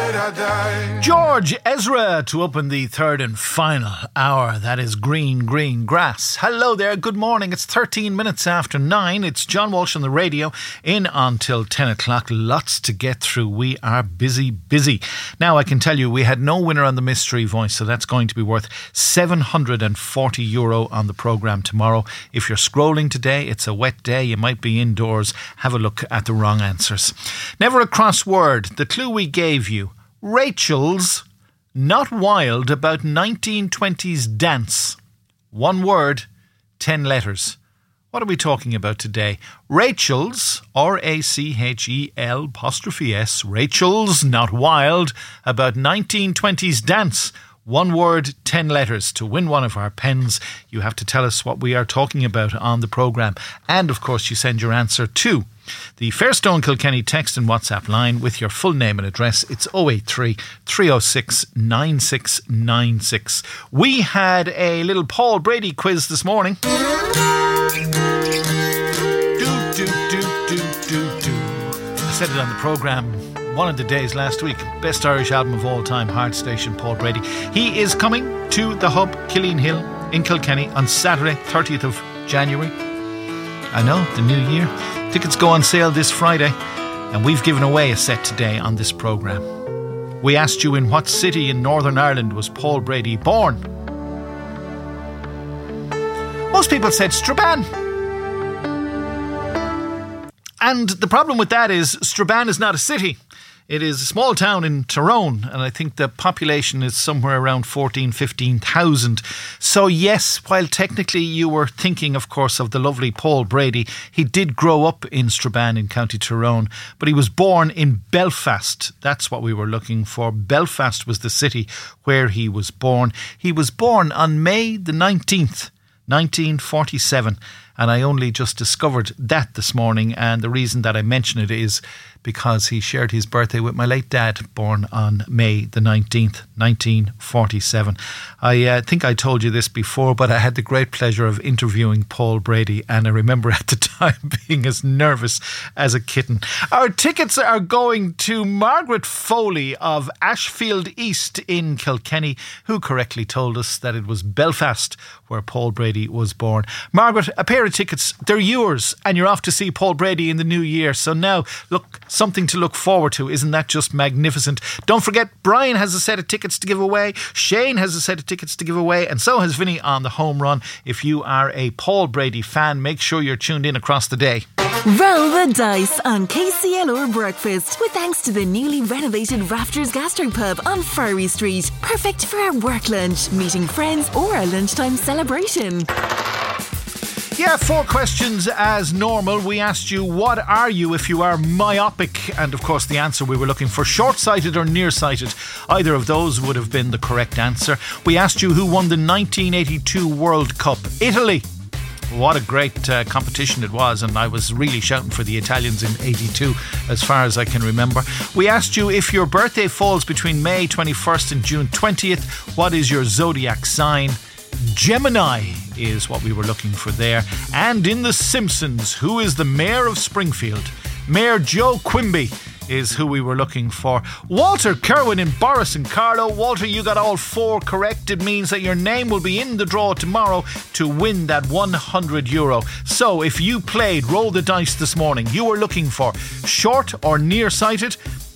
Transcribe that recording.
George Ezra to open the third and final hour. That is Green Green Grass. Hello there, good morning. It's 13 minutes after 9. It's John Walsh on the radio in until 10 o'clock. Lots to get through. We are busy. Now I can tell you we had no winner on the mystery voice, so that's going to be worth €740 on the programme tomorrow. If you're scrolling today, it's a wet day, you might be indoors. Have a look at the wrong answers. Never a crossword. The clue we gave you. Rachel's Not Wild About 1920s Dance. One word, 10 letters. What are we talking about today? Rachel's, R-A-C-H-E-L'(S), Rachel's Not Wild About 1920s Dance. One word, 10 letters. To win one of our pens, you have to tell us what we are talking about on the programme. And, of course, you send your answer to the Fairstone Kilkenny text and WhatsApp line with your full name and address. It's 083 306 9696. We had a little Paul Brady quiz this morning. I said it on the programme one of the days last week. Best Irish album of all time, Hard Station, Paul Brady. He is coming to the Hub, Killeen Hill in Kilkenny on Saturday, 30th of January. I know, the new year. Tickets go on sale this Friday, and we've given away a set today on this programme. We asked you, in what city in Northern Ireland was Paul Brady born? Most people said Strabane. And the problem with that is Strabane is not a city. It is a small town in Tyrone, and I think the population is somewhere around 15,000. So yes, while technically you were thinking, of course, of the lovely Paul Brady, he did grow up in Strabane in County Tyrone, but he was born in Belfast. That's what we were looking for. Belfast was the city where he was born. He was born on May the 19th, 1947. And I only just discovered that this morning, and the reason that I mention it is because he shared his birthday with my late dad, born on May the 19th, 1947. I think I told you this before, but I had the great pleasure of interviewing Paul Brady, and I remember at the time being as nervous as a kitten. Our tickets are going to Margaret Foley of Ashfield East in Kilkenny, who correctly told us that it was Belfast where Paul Brady was born. Margaret, a pair of tickets, they're yours, and you're off to see Paul Brady in the new year. So now, look, something to look forward to. Isn't that just magnificent? Don't forget, Brian has a set of tickets to give away, Shane has a set of tickets to give away, and so has Vinny on the home run. If you are a Paul Brady fan, make sure you're tuned in across the day. Roll the dice on KCLR Breakfast with thanks to the newly renovated Rafters Gastropub on Furry Street. Perfect for our work lunch, meeting friends or a lunchtime celebration. Yeah, 4 questions as normal. We asked you, what are you if you are myopic? And of course the answer we were looking for, short-sighted or nearsighted. Either of those would have been the correct answer. We asked you who won the 1982 World Cup. Italy. What a great competition it was, and I was really shouting for the Italians in 82 as far as I can remember. We asked you, if your birthday falls between May 21st and June 20th, what is your zodiac sign? Gemini is what we were looking for there. And in The Simpsons, who is the mayor of Springfield? Mayor Joe Quimby is who we were looking for. Walter Kerwin in Boris and Carlo. Walter, you got all 4 correct. It means that your name will be in the draw tomorrow to win that €100. So if you played Roll the Dice this morning, you were looking for short or nearsighted.